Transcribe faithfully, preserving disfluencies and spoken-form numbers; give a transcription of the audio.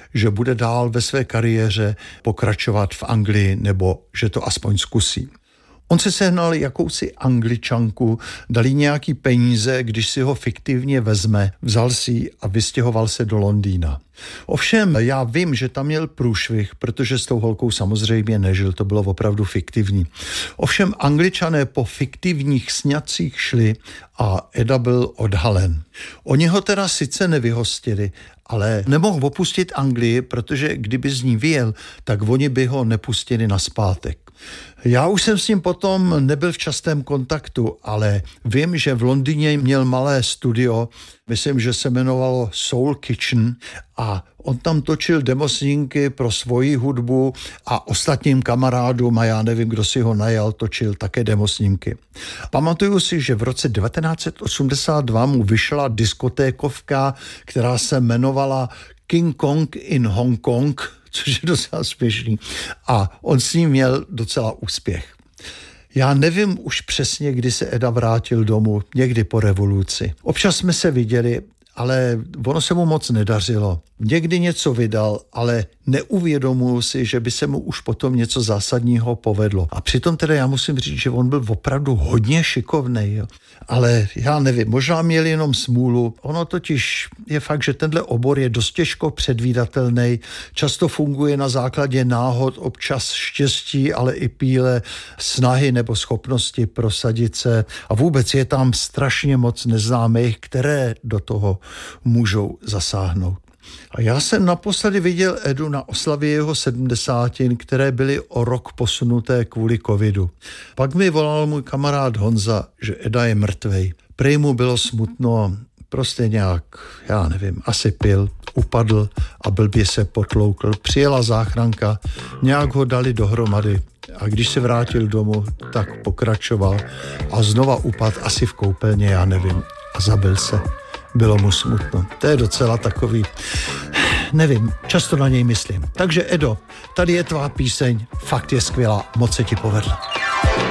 že bude dál ve své kariéře pokračovat v Anglii nebo že to aspoň zkusí. On si sehnal jakousi Angličanku, dali nějaký peníze, když si ho fiktivně vezme, vzal si ji a vystěhoval se do Londýna. Ovšem, já vím, že tam měl průšvih, protože s tou holkou samozřejmě nežil, to bylo opravdu fiktivní. Ovšem, Angličané po fiktivních sňatcích šli a Eda byl odhalen. Oni ho teda sice nevyhostili, ale nemohl opustit Anglii, protože kdyby z ní vyjel, tak oni by ho nepustili nazpátek. Já už jsem s ním potom nebyl v častém kontaktu, ale vím, že v Londýně měl malé studio, myslím, že se jmenovalo Soul Kitchen a on tam točil demosnímky pro svoji hudbu a ostatním kamarádům a já nevím, kdo si ho najal, točil také demosnímky. Pamatuju si, že v roce devatenáct set osmdesát dva mu vyšla diskotékovka, která se jmenovala King Kong in Hong Kong, což je docela směšný. A on s ním měl docela úspěch. Já nevím už přesně, kdy se Eda vrátil domů, někdy po revoluci. Občas jsme se viděli, ale ono se mu moc nedařilo. Někdy něco vydal, ale neuvědomuji si, že by se mu už potom něco zásadního povedlo. A přitom teda já musím říct, že on byl opravdu hodně šikovnej. Jo. Ale já nevím, možná měl jenom smůlu. Ono totiž je fakt, že tenhle obor je dost těžko předvídatelný. Často funguje na základě náhod, občas štěstí, ale i píle snahy nebo schopnosti prosadit se. A vůbec je tam strašně moc neznámých, které do toho můžou zasáhnout. A já jsem naposledy viděl Edu na oslavě jeho sedmdesátin, které byly o rok posunuté kvůli covidu. Pak mi volal můj kamarád Honza, že Eda je mrtvej. Prej mu bylo smutno, prostě nějak, já nevím, asi pil, upadl a blbě se potloukl. Přijela záchranka, nějak ho dali dohromady a když se vrátil domů, tak pokračoval a znova upadl asi v koupelně, já nevím, a zabil se. Bylo mu smutno. To je docela takový, nevím, často na něj myslím. Takže Edo, tady je tvá píseň, fakt je skvělá, moc se ti povedla.